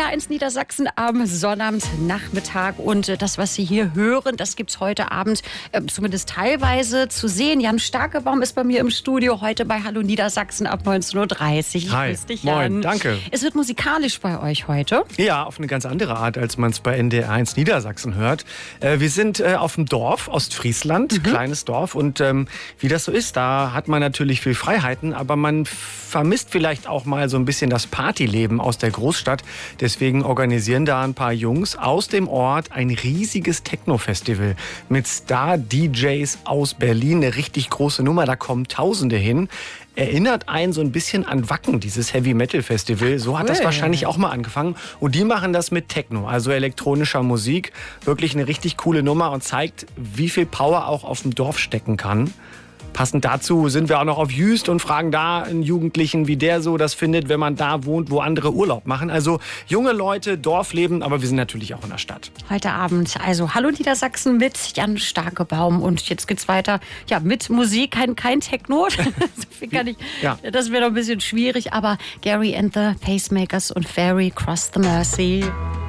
NDR1 Niedersachsen am Sonnabendnachmittag. Und das, was Sie hier hören, das gibt es heute Abend zumindest teilweise zu sehen. Jan Starkebaum ist bei mir im Studio, heute bei Hallo Niedersachsen ab 19.30 Uhr. Hi, grüß dich, Jan. moin, danke. Es wird musikalisch bei euch heute. Ja, auf eine ganz andere Art, als man es bei NDR1 Niedersachsen hört. Wir sind auf dem Dorf, Ostfriesland, kleines Dorf. Und wie das so ist, da hat man natürlich viel Freiheiten, aber man vermisst vielleicht auch mal so ein bisschen das Partyleben aus der Großstadt. Deswegen organisieren da ein paar Jungs aus dem Ort ein riesiges Techno-Festival mit Star-DJs aus Berlin. Eine richtig große Nummer, da kommen Tausende hin. Erinnert einen so ein bisschen an Wacken, dieses Heavy-Metal-Festival. So hat das wahrscheinlich auch mal angefangen. Und die machen das mit Techno, also elektronischer Musik. Wirklich eine richtig coole Nummer und zeigt, wie viel Power auch auf dem Dorf stecken kann. Passend dazu sind wir auch noch auf Jüst und fragen da einen Jugendlichen, wie der so das findet, wenn man da wohnt, wo andere Urlaub machen. Also junge Leute, Dorfleben, aber wir sind natürlich auch in der Stadt. Heute Abend, also Hallo Niedersachsen mit Jan Starkebaum. Und jetzt geht's weiter, ja, mit Musik, kein Techno. So viel kann ich, Ja. Das wäre noch ein bisschen schwierig, aber Gary and the Pacemakers und Ferry Cross the Mersey.